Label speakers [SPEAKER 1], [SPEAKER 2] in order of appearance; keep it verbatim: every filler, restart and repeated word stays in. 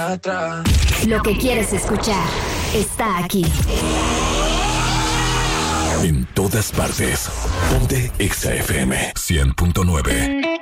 [SPEAKER 1] atrás.
[SPEAKER 2] Lo que quieres escuchar está aquí.
[SPEAKER 3] En todas partes. Ponte Exa F M cien punto nueve.